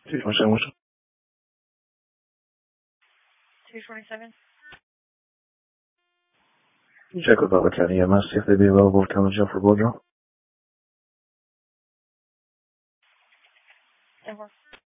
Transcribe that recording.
227. 227. Check with Butler County EMS, see if they'd be available to come to jail for blow draw. 10-4.